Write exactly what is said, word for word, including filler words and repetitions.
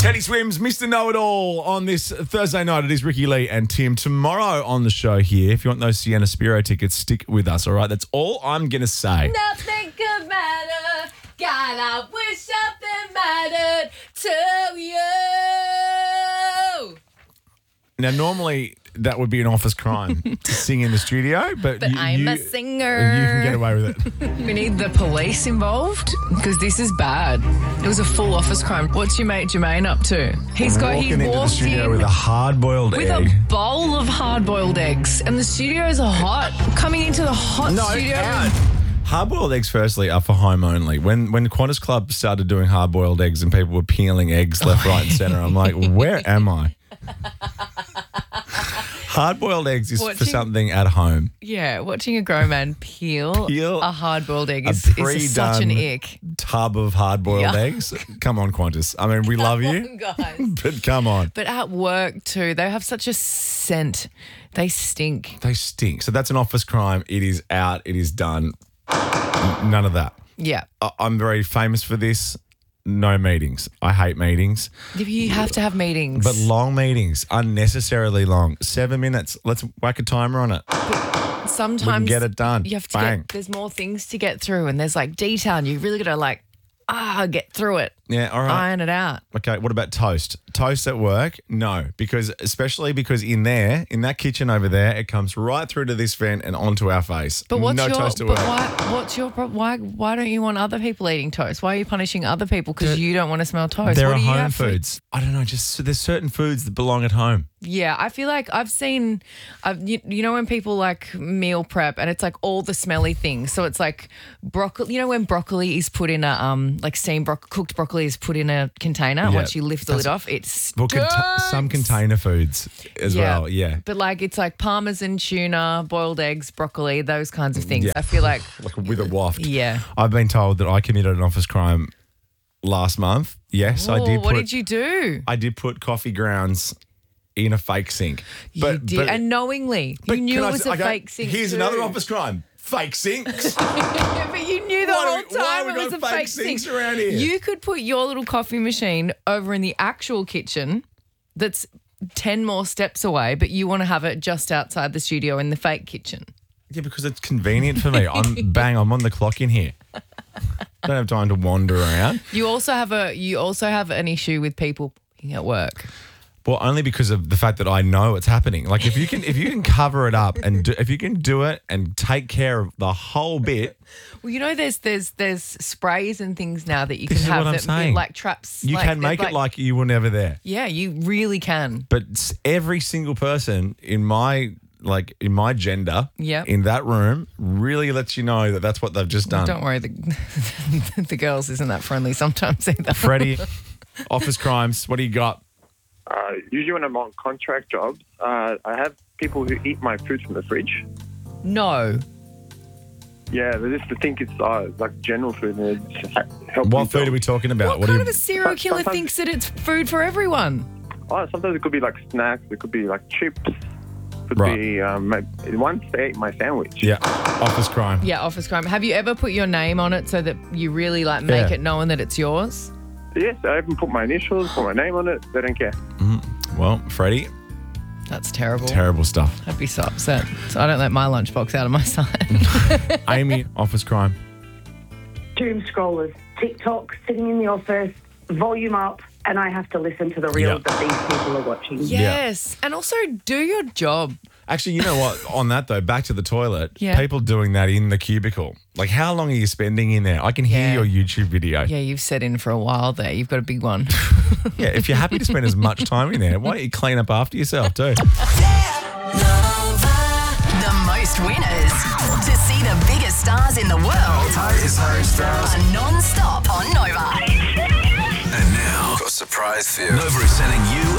Teddy Swims, Mister Know-It-All on this Thursday night. It is Ricky Lee and Tim. Tomorrow on the show here, if you want those Sienna Spiro tickets, stick with us, all right? That's all I'm going to say. Nothing could matter. God, I wish something mattered to you. Now, normally that would be an office crime to sing in the studio, but, But you, I'm you, a singer. You can get away with it. We need the police involved because this is bad. It was a full office crime. What's your mate Jermaine up to? He's got Walking he into the walked studio in with a hard-boiled with egg. a bowl of hard-boiled eggs, and the studios are hot. Coming into the hot No, studio. out. Hard-boiled eggs, firstly, are for home only. When when Qantas Club started doing hard-boiled eggs and people were peeling eggs left, right, and centre, I'm like, where am I? Hard-boiled eggs is Watching- for something at home. Yeah, watching a grown man peel, Peel a hard-boiled egg a is, is such an pre-done ick. Tub of hard-boiled Yeah. eggs. Come on, Qantas. I mean, we love you, Guys. but come on. But at work too, they have such a scent. They stink. They stink. So that's an office crime. It is out. It is done. None of that. Yeah. I- I'm very famous for this. No meetings. I hate meetings. If you have to have meetings. But long meetings, unnecessarily long. Seven minutes. Let's whack a timer on it. sometimes We can get it done. You have to Bang. get, there's more things to get through, and there's like detail, and you really got to like, ah, get through it, Yeah, all right. iron it out. Okay, what about toast? Toast at work? No, because especially because in there, in that kitchen over there, it comes right through to this vent and onto our face. But what's no your? toast at But work. why? What's your? pro- Why? Why don't you want other people eating toast? Why are you punishing other people because you don't want to smell toast? There what are do you home have for- foods. I don't know. Just there's certain foods that belong at home. Yeah, I feel like I've seen, I've, you, you know, when people like meal prep and it's like all the smelly things. So it's like broccoli. You know, when broccoli is put in a um like steamed bro- cooked broccoli is put in a container. Yeah, Once you lift the lid that's- off, it's Well, cont- some container foods as well. Yeah. But like it's like parmesan, tuna, boiled eggs, broccoli, those kinds of things. Yeah. I feel like Like with a waft. yeah. I've been told that I committed an office crime last month. Yes, I Oh, did. what put, did you do? I did put coffee grounds in a fake sink. you did, and knowingly, but you knew can it I was s- a okay, fake sink. Here's too. another office crime. Fake sinks. Yeah, but you knew the Why do whole we- why time have it we was a got fake fake sinks sink. around here? You could put your little coffee machine over in the actual kitchen that's ten more steps away, but you want to have it just outside the studio in the fake kitchen. Yeah, because it's convenient for me. I'm bang, I'm on the clock in here. Don't have time to wander around. You also have a you also have an issue with people being at work. Well, only because of the fact that I know it's happening. Like if you can if you can cover it up and do, if you can do it and take care of the whole bit, Well, you know, there's there's there's sprays and things now that you This can is have what I'm that saying. like traps. you like, can they're make it like you were never there. yeah, you really can. But s- every single person in my like in my gender Yep. in that room really lets you know that that's what they've just done. Don't worry, the the girls isn't that friendly sometimes either. Freddie, office crimes. What do you got? Uh, usually when I'm on contract jobs, uh, I have people who eat my food from the fridge. No. Yeah, they just think it's uh, like general food and it just ha- helps What me food feel- are we talking about? What, do kind you, of a serial killer Sometimes- thinks that it's food for everyone? Oh, sometimes it could be like snacks. It could be like chips. Could Right. be um, my, once they ate my sandwich. Yeah, office crime. Yeah, office crime. Have you ever put your name on it so that you really like make Yeah. it known that it's yours? Yes, I even put my initials, put my name on it. They don't care. Well, Freddie, That's terrible. terrible stuff. I'd be so upset. So I don't let my lunchbox out of my sight. Amy, office crime. doom scrollers, TikTok, sitting in the office, volume up, and I have to listen to the reels Yeah. that these people are watching. Yes. And also do your job. Actually, you know what? On that though, back to the toilet. Yeah. People doing that in the cubicle. Like, how long are you spending in there? I can hear Yeah. your YouTube video. Yeah, you've set in for a while there. You've got a big one. Yeah, if you're happy to spend as much time in there, why don't you clean up after yourself too? The most winners. To see the biggest stars in the world. Hi, it's Harry Styles. Are non-stop on Nova. And now, got a surprise for you. Nova is sending you